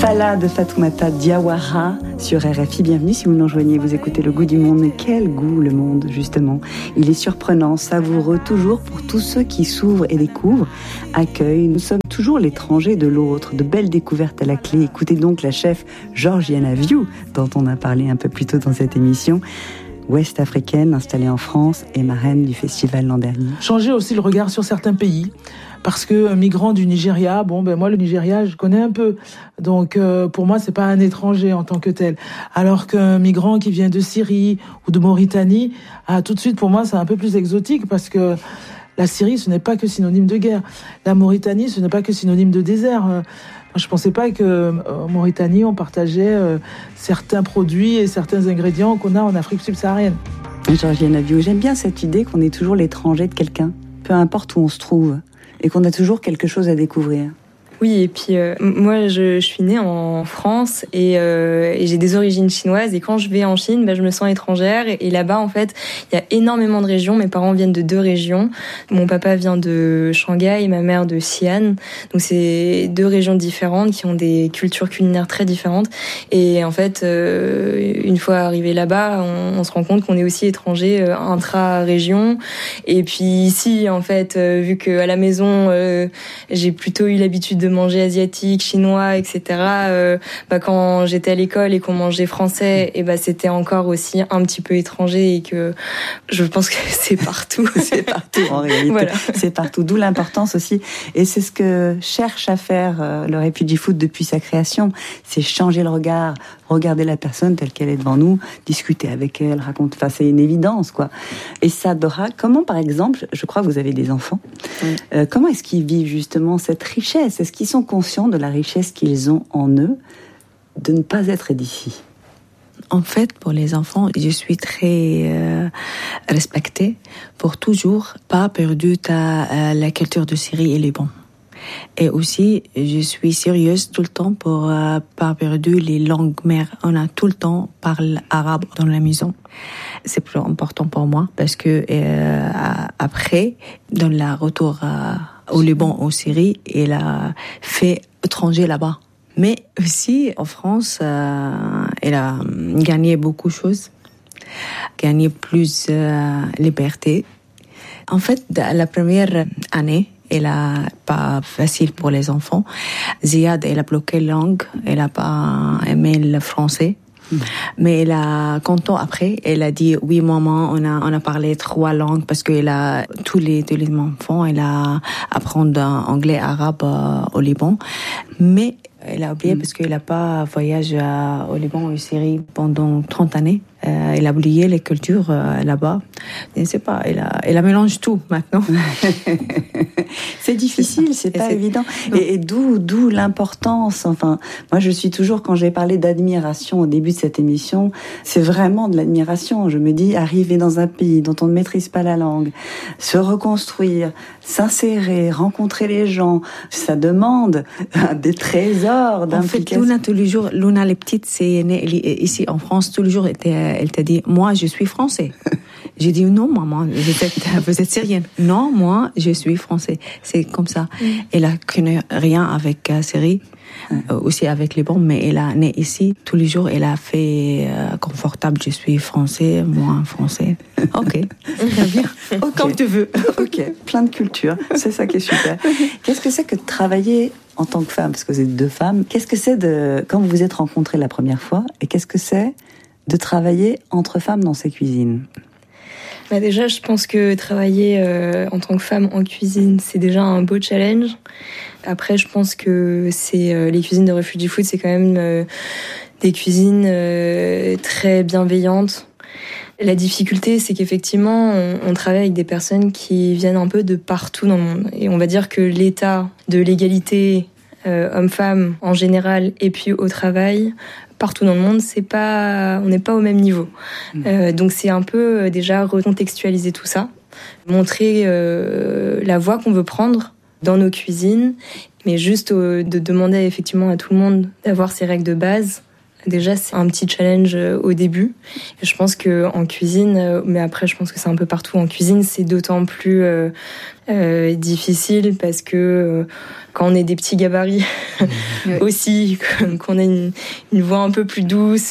Fala de Fatoumata Diawara sur RFI. Bienvenue si vous nous rejoignez, vous écoutez Le Goût du Monde. Mais quel goût le monde, justement. Il est surprenant, savoureux, toujours pour tous ceux qui s'ouvrent et découvrent, accueillent. Nous sommes toujours l'étranger de l'autre, de belles découvertes à la clé. Écoutez donc la chef Georgiana Viu, dont on a parlé un peu plus tôt dans cette émission. Ouest-africaine, installée en France et marraine du festival l'an dernier. Changer aussi le regard sur certains pays. Parce qu'un migrant du Nigeria, moi le Nigeria, je connais un peu. Donc pour moi, c'est pas un étranger en tant que tel. Alors qu'un migrant qui vient de Syrie ou de Mauritanie, tout de suite pour moi, c'est un peu plus exotique parce que la Syrie, ce n'est pas que synonyme de guerre. La Mauritanie, ce n'est pas que synonyme de désert. Je pensais pas que en Mauritanie, on partageait certains produits et certains ingrédients qu'on a en Afrique subsaharienne. Georgiana Viu, j'aime bien cette idée qu'on est toujours l'étranger de quelqu'un, peu importe où on se trouve, et qu'on a toujours quelque chose à découvrir. Oui, et puis moi je suis née en France et j'ai des origines chinoises, et quand je vais en Chine, je me sens étrangère, et là-bas en fait il y a énormément de régions. Mes parents viennent de 2 régions. Mon papa vient de Shanghai et ma mère de Xi'an. Donc c'est 2 régions différentes qui ont des cultures culinaires très différentes, et en fait une fois arrivé là-bas, on se rend compte qu'on est aussi étranger intra-région. Et puis ici en fait vu que à la maison j'ai plutôt eu l'habitude de manger asiatique, chinois, etc. Quand j'étais à l'école et qu'on mangeait français, c'était encore aussi un petit peu étranger, et que je pense que c'est partout. C'est partout en réalité. Voilà. C'est partout. D'où l'importance aussi. Et c'est ce que cherche à faire le Refugee Food depuis sa création. C'est changer le regard, regarder la personne telle qu'elle est devant nous, discuter avec elle, raconter. Enfin, c'est une évidence, quoi. Et ça, Dora, comment, par exemple, je crois que vous avez des enfants, comment est-ce qu'ils vivent justement cette richesse? Est-ce qu'ils sont conscients de la richesse qu'ils ont en eux de ne pas être d'ici? En fait, pour les enfants, je suis très respectée pour toujours pas perdu la culture de Syrie et Liban. Et aussi, je suis sérieuse tout le temps pour pas perdu les langues mères. On a tout le temps parlé arabe dans la maison. C'est plus important pour moi parce que après, dans le retour au Liban, en Syrie, il a fait étranger là-bas. Mais aussi, en France, il a gagné beaucoup de choses, gagné plus liberté. En fait, la première année, elle a pas facile pour les enfants. Ziad, elle a bloqué la langue, elle a pas aimé le français. Mais elle a, content après, elle a dit, oui, maman, on a parlé 3 langues parce qu'elle a, tous les enfants, elle a apprendre anglais, arabe au Liban. Mais elle a oublié parce qu'elle a pas voyagé au Liban ou en Syrie pendant 30 années. Elle a oublié les cultures là-bas. Je ne sais pas, elle a mélange tout maintenant. C'est difficile, c'est pas évident. Et d'où l'importance. Enfin, moi je suis toujours, quand j'ai parlé d'admiration au début de cette émission, c'est vraiment de l'admiration. Je me dis, arriver dans un pays dont on ne maîtrise pas la langue, se reconstruire, s'insérer, rencontrer les gens, ça demande des trésors d'implication. En fait, Luna, tous les jours, Luna, les petites, c'est née ici en France, tous les jours, elle t'a dit, moi, je suis français. J'ai dit, non, maman, vous êtes syrienne. Non, moi, je suis français. C'est comme ça. Elle a connu rien avec Syrie, aussi avec les bombes, mais elle a né ici. Tous les jours, elle a fait confortable. Je suis français, moi, français. Ok, très bien. Okay. Comme tu veux. Ok, plein de cultures. C'est ça qui est super. Qu'est-ce que c'est que de travailler en tant que femme, parce que vous êtes 2 femmes, qu'est-ce que c'est quand vous vous êtes rencontrées la première fois, et qu'est-ce que c'est de travailler entre femmes dans ces cuisines? Déjà, je pense que travailler en tant que femme en cuisine, c'est déjà un beau challenge. Après, je pense que les cuisines de Refugee Food, c'est quand même des cuisines très bienveillantes. La difficulté, c'est qu'effectivement, on travaille avec des personnes qui viennent un peu de partout dans le monde. Et on va dire que l'état de l'égalité homme-femme en général, et puis au travail, partout dans le monde, on n'est pas au même niveau. Donc c'est un peu déjà recontextualiser tout ça, montrer la voie qu'on veut prendre dans nos cuisines, mais juste de demander effectivement à tout le monde d'avoir ses règles de base, Déjà, c'est un petit challenge au début. Je pense que en cuisine, mais après, je pense que c'est un peu partout en cuisine, c'est d'autant plus difficile parce que quand on est des petits gabarits aussi, qu'on a une voix un peu plus douce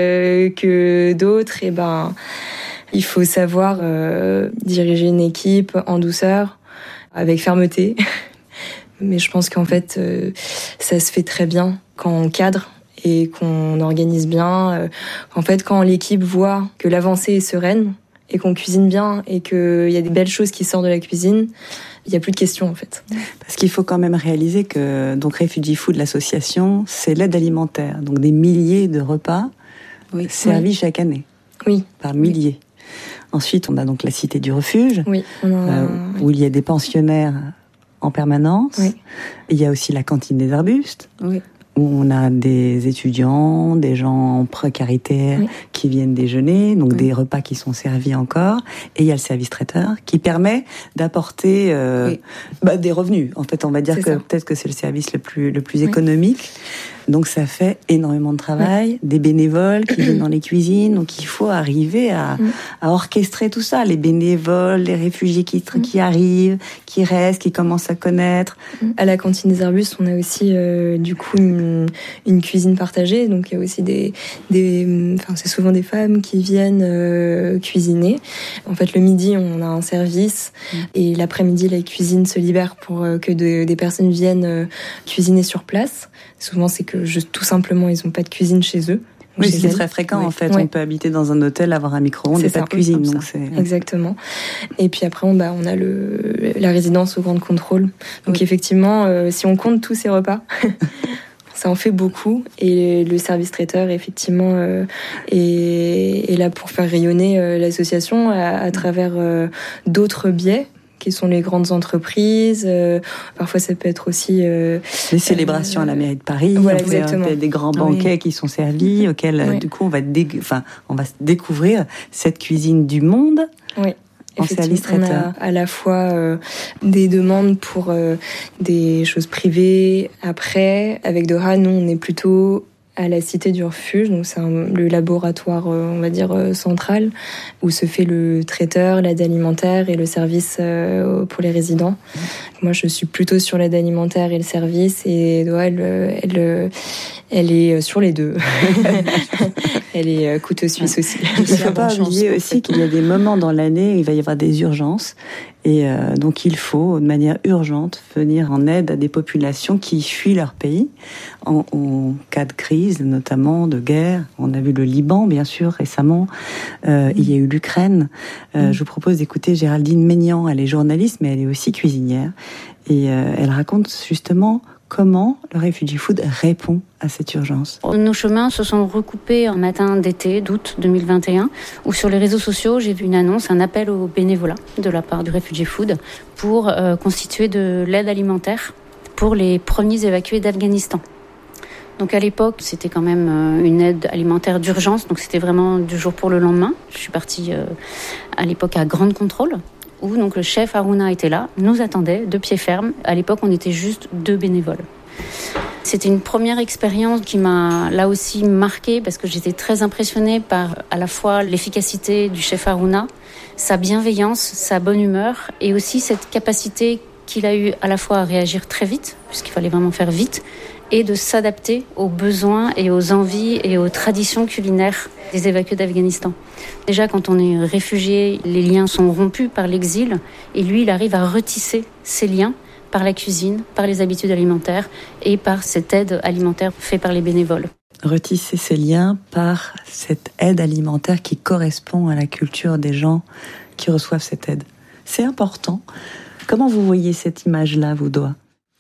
que d'autres, et il faut savoir diriger une équipe en douceur, avec fermeté. Mais je pense qu'en fait, ça se fait très bien quand on cadre et qu'on organise bien. En fait, quand l'équipe voit que l'avancée est sereine et qu'on cuisine bien et qu'il y a des belles choses qui sortent de la cuisine, il n'y a plus de questions en fait. Parce qu'il faut quand même réaliser que donc Refugee Food, l'association, c'est l'aide alimentaire. Donc des milliers de repas servis chaque année. Oui. Par milliers. Ensuite, on a donc la Cité du Refuge, où il y a des pensionnaires en permanence. Oui. Il y a aussi la cantine des arbustes, où on a des étudiants, des gens en précarité qui viennent déjeuner, donc des repas qui sont servis encore. Et il y a le service traiteur qui permet d'apporter des revenus. En fait, on va dire que peut-être que c'est le service le plus économique. Donc ça fait énormément de travail, des bénévoles qui viennent dans les cuisines, donc il faut arriver à orchestrer tout ça, les bénévoles, les réfugiés qui arrivent, qui restent, qui commencent à connaître. À la cantine des arbustes, on a aussi du coup une cuisine partagée, donc il y a aussi c'est souvent des femmes qui viennent cuisiner. En fait, le midi, on a un service et l'après-midi, la cuisine se libère pour que des personnes viennent cuisiner sur place. Souvent, c'est que tout simplement, ils n'ont pas de cuisine chez eux. Oui, c'est très fréquent en fait. On peut habiter dans un hôtel, avoir un micro-ondes et pas de cuisine. Donc exactement. Et puis après, on a la résidence au Grand Contrôle. Donc effectivement, si on compte tous ces repas, ça en fait beaucoup. Et le service traiteur, effectivement, est là pour faire rayonner l'association à travers d'autres biais, qui sont les grandes entreprises. Parfois, ça peut être aussi les célébrations à la mairie de Paris. Voilà, exactement. Des grands banquets qui sont servis, auxquels du coup on va découvrir cette cuisine du monde. Oui. En service traiteur. On a à la fois des demandes pour des choses privées. Après, avec Dora, nous, on est plutôt à la Cité du Refuge, donc c'est le laboratoire, on va dire, central, où se fait le traiteur, l'aide alimentaire et le service pour les résidents. Moi, je suis plutôt sur l'aide alimentaire et le service, et Doha, elle est sur les deux. Elle est couteau suisse aussi. Il ne faut pas oublier aussi qu'il y a des moments dans l'année où il va y avoir des urgences. Et donc il faut, de manière urgente, venir en aide à des populations qui fuient leur pays en cas de crise, notamment de guerre. On a vu le Liban, bien sûr, récemment. Il y a eu l'Ukraine. Je vous propose d'écouter Géraldine Maignan. Elle est journaliste, mais elle est aussi cuisinière. Et elle raconte justement comment le Refugee Food répond à cette urgence. Nos chemins se sont recoupés un matin d'été, d'août 2021, où sur les réseaux sociaux, j'ai vu une annonce, un appel au bénévolat de la part du Refugee Food pour constituer de l'aide alimentaire pour les premiers évacués d'Afghanistan. Donc à l'époque, c'était quand même une aide alimentaire d'urgence, donc c'était vraiment du jour pour le lendemain. Je suis partie à l'époque à Grand Contrôle, où donc le chef Harouna était là, nous attendait de pied ferme. À l'époque, on était juste 2 bénévoles. C'était une première expérience qui m'a là aussi marquée parce que j'étais très impressionnée par à la fois l'efficacité du chef Harouna, sa bienveillance, sa bonne humeur et aussi cette capacité qu'il a eu à la fois à réagir très vite, puisqu'il fallait vraiment faire vite, et de s'adapter aux besoins et aux envies et aux traditions culinaires des évacués d'Afghanistan. Déjà, quand on est réfugié, les liens sont rompus par l'exil, et lui, il arrive à retisser ces liens par la cuisine, par les habitudes alimentaires et par cette aide alimentaire faite par les bénévoles. Retisser ces liens par cette aide alimentaire qui correspond à la culture des gens qui reçoivent cette aide. C'est important. Comment vous voyez cette image-là, vous, Doha ?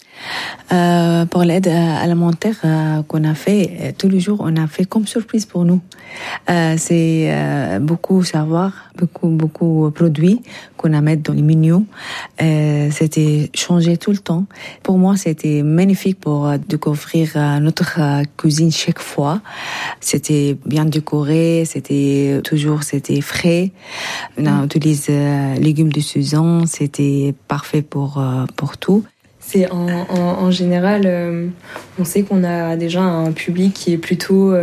Pour l'aide alimentaire qu'on a fait tous les jours, on a fait comme surprise pour nous. C'est beaucoup savoir, beaucoup produits qu'on a mis dans les menus. C'était changé tout le temps. Pour moi, c'était magnifique pour découvrir notre cuisine chaque fois. C'était bien décoré, c'était frais. On utilise légumes de saison, c'était parfait pour tout. C'est en général, on sait qu'on a déjà un public qui est plutôt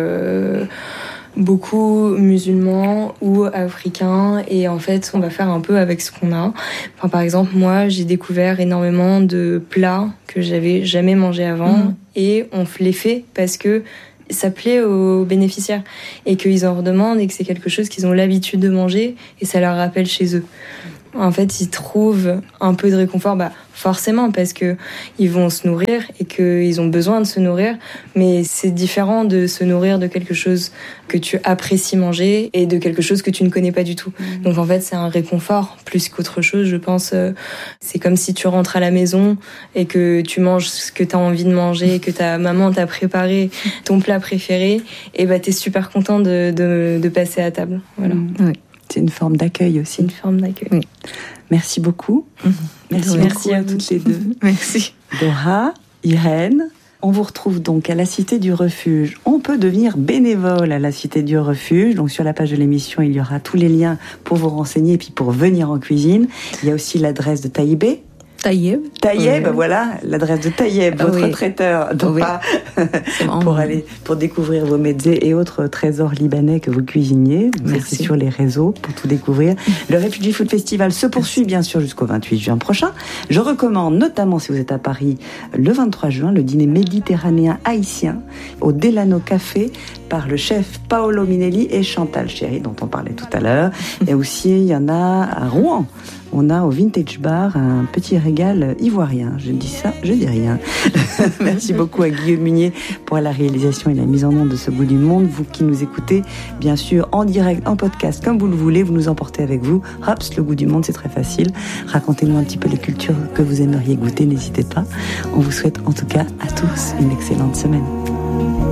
beaucoup musulmans ou africains, et en fait on va faire un peu avec ce qu'on a. Enfin, par exemple, moi j'ai découvert énormément de plats que j'avais jamais mangé avant, et on les fait parce que ça plaît aux bénéficiaires et qu'ils en redemandent et que c'est quelque chose qu'ils ont l'habitude de manger et ça leur rappelle chez eux. En fait, ils trouvent un peu de réconfort, forcément, parce que ils vont se nourrir et qu'ils ont besoin de se nourrir, mais c'est différent de se nourrir de quelque chose que tu apprécies manger et de quelque chose que tu ne connais pas du tout. Donc en fait, c'est un réconfort plus qu'autre chose, je pense. C'est comme si tu rentres à la maison et que tu manges ce que tu as envie de manger, que ta maman t'a préparé ton plat préféré, et t'es super content de passer à table. Voilà. Oui. C'est une forme d'accueil aussi. C'est une forme d'accueil. Oui. Merci beaucoup. Merci beaucoup à toutes les deux. Merci. Dora, Irène, on vous retrouve donc à la Cité du Refuge. On peut devenir bénévole à la Cité du Refuge. Donc sur la page de l'émission, il y aura tous les liens pour vous renseigner et puis pour venir en cuisine. Il y a aussi l'adresse de Taïeb. Taïeb, voilà, l'adresse de Taïeb, votre traiteur, pour découvrir vos mezzés et autres trésors libanais que vous cuisiniez. Vous êtes sur les réseaux pour tout découvrir. Le Refugee Food Festival se poursuit bien sûr jusqu'au 28 juin prochain. Je recommande notamment, si vous êtes à Paris, le 23 juin, le dîner méditerranéen haïtien au Delano Café par le chef Paolo Minelli et Chantal Chéry, dont on parlait tout à l'heure. Et aussi, il y en a à Rouen. On a au Vintage Bar un petit régal ivoirien. Je dis ça, je dis rien. Merci beaucoup à Guillaume Munier pour la réalisation et la mise en onde de ce bout du monde. Vous qui nous écoutez, bien sûr, en direct, en podcast, comme vous le voulez, vous nous emportez avec vous. Hops, le goût du monde, c'est très facile. Racontez-nous un petit peu les cultures que vous aimeriez goûter, n'hésitez pas. On vous souhaite en tout cas à tous une excellente semaine.